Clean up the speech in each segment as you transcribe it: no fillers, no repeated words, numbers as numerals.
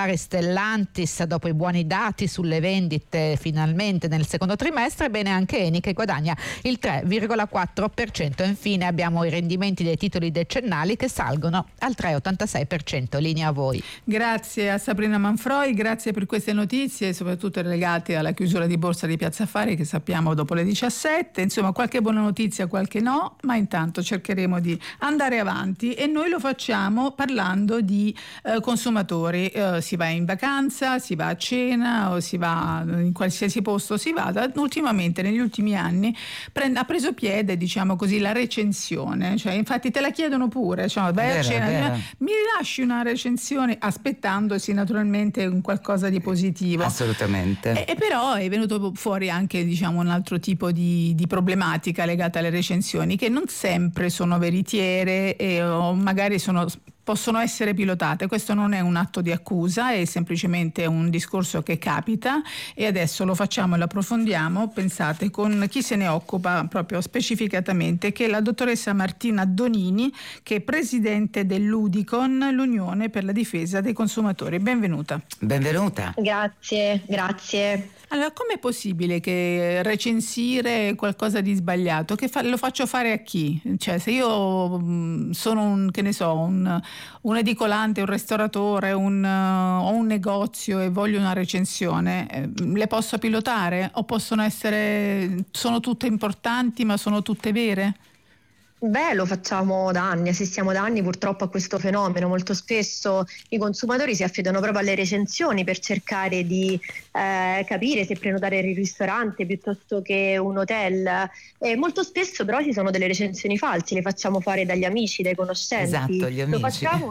recuperare Stellantis dopo i buoni dati sulle vendite finalmente nel secondo trimestre, bene anche Eni che guadagna il 3,4%. Infine abbiamo i rendimenti dei titoli decennali che salgono al 3,86%. Linea a voi. Grazie a Sabrina Manfroi, grazie per queste notizie, soprattutto legate alla chiusura di borsa di Piazza Affari che sappiamo dopo le 17. Insomma, qualche buona notizia, qualche no, ma intanto cercheremo di andare avanti e noi lo facciamo parlando di consumatori. Si va in vacanza, si va a cena o si va in qualsiasi posto si vada. Ultimamente, negli ultimi anni, ha preso piede, diciamo così, la recensione. Cioè, infatti te la chiedono pure, cioè, vai a cena, mi lasci una recensione, aspettandosi naturalmente un qualcosa di positivo. Assolutamente. E però è venuto fuori anche, diciamo, un altro tipo di problematica legata alle recensioni che non sempre sono veritiere o magari possono essere pilotate. Questo non è un atto di accusa, è semplicemente un discorso che capita e adesso lo facciamo e lo approfondiamo, pensate, con chi se ne occupa proprio specificatamente, che è la dottoressa Martina Donini, che è presidente dell'Udicon, l'Unione per la difesa dei consumatori. Benvenuta. Benvenuta. Grazie. Allora, com'è possibile che recensire qualcosa di sbagliato, lo faccio fare a chi? Cioè, se io sono un edicolante, un ristoratore, o un negozio e voglio una recensione, le posso pilotare? O sono tutte importanti ma sono tutte vere? Beh, lo facciamo da anni, assistiamo da anni purtroppo a questo fenomeno. Molto spesso i consumatori si affidano proprio alle recensioni per cercare di capire se prenotare il ristorante piuttosto che un hotel. E molto spesso però ci sono delle recensioni false, le facciamo fare dagli amici, dai conoscenti. Esatto, gli amici. Lo facciamo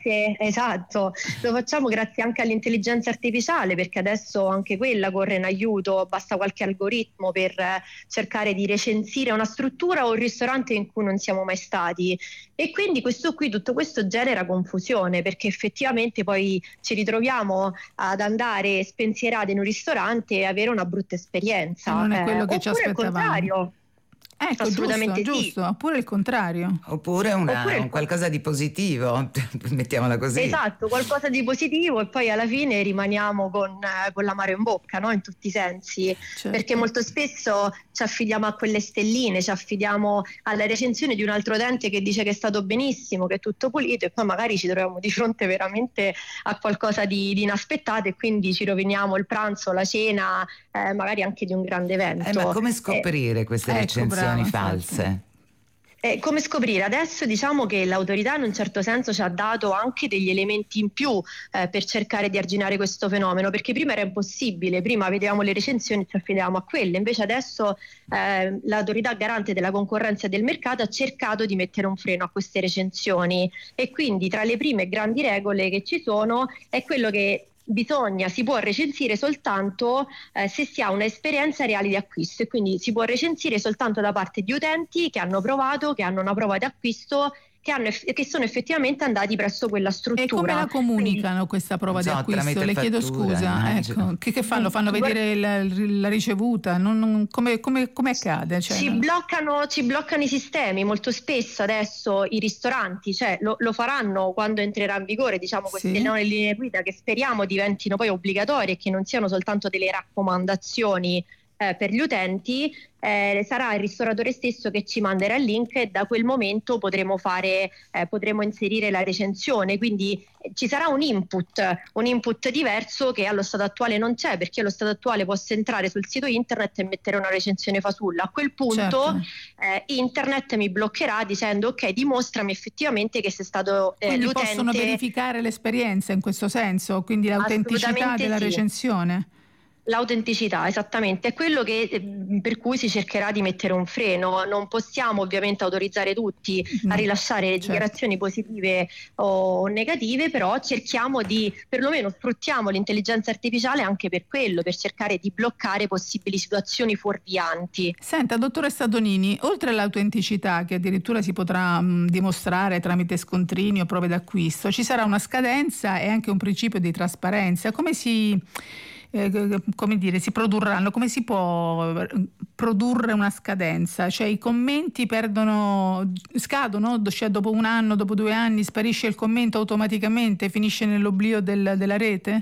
grazie anche all'intelligenza artificiale, perché adesso anche quella corre in aiuto, basta qualche algoritmo per cercare di recensire una struttura o un ristorante in cui non siamo mai stati, e quindi tutto questo genera confusione, perché effettivamente poi ci ritroviamo ad andare spensierati in un ristorante e avere una brutta esperienza. Non è quello che ci aspettavamo. Oppure il contrario. Ecco, assolutamente giusto. Sì. Oppure il contrario. Oppure un qualcosa di positivo, mettiamola così. Esatto, qualcosa di positivo, e poi alla fine rimaniamo con l'amaro in bocca, no? In tutti i sensi. Certo. Perché molto spesso ci affidiamo a quelle stelline, ci affidiamo alla recensione di un altro utente che dice che è stato benissimo, che è tutto pulito, e poi magari ci troviamo di fronte veramente a qualcosa di inaspettato, e quindi ci roviniamo il pranzo, la cena, magari anche di un grande evento. Ma come scoprire queste recensioni false? Come scoprire? Adesso diciamo che l'autorità in un certo senso ci ha dato anche degli elementi in più per cercare di arginare questo fenomeno, perché prima era impossibile, prima vedevamo le recensioni e ci affidavamo a quelle, invece adesso l'autorità garante della concorrenza e del mercato ha cercato di mettere un freno a queste recensioni, e quindi tra le prime grandi regole che ci sono è quello che si può recensire soltanto se si ha un'esperienza reale di acquisto, e quindi si può recensire soltanto da parte di utenti che hanno provato, che hanno una prova di acquisto, che sono effettivamente andati presso quella struttura. E come la comunicano questa prova di acquisto? Le chiedo scusa, ecco. Che fanno? Fanno vedere la ricevuta? Come accade? Cioè, ci bloccano i sistemi. Molto spesso adesso i ristoranti lo faranno quando entrerà in vigore, diciamo, queste nuove linee guida, che speriamo diventino poi obbligatorie e che non siano soltanto delle raccomandazioni per gli utenti. Sarà il ristoratore stesso che ci manderà il link, e da quel momento potremo inserire la recensione, quindi ci sarà un input diverso che allo stato attuale non c'è, perché allo stato attuale posso entrare sul sito internet e mettere una recensione fasulla. A quel punto internet mi bloccherà dicendo: ok, dimostrami effettivamente che sei stato quindi l'utente. Possono verificare l'esperienza in questo senso, quindi l'autenticità della recensione. L'autenticità, esattamente, è quello per cui si cercherà di mettere un freno. Non possiamo ovviamente autorizzare tutti a rilasciare dichiarazioni positive o negative, però perlomeno sfruttiamo l'intelligenza artificiale anche per quello, per cercare di bloccare possibili situazioni fuorvianti. Senta, dottoressa Donini, oltre all'autenticità, che addirittura si potrà dimostrare tramite scontrini o prove d'acquisto, ci sarà una scadenza e anche un principio di trasparenza. Come si produrranno? Come si può produrre una scadenza? Cioè i commenti scadono, cioè dopo un anno, dopo 2 anni sparisce il commento automaticamente, finisce nell'oblio della rete?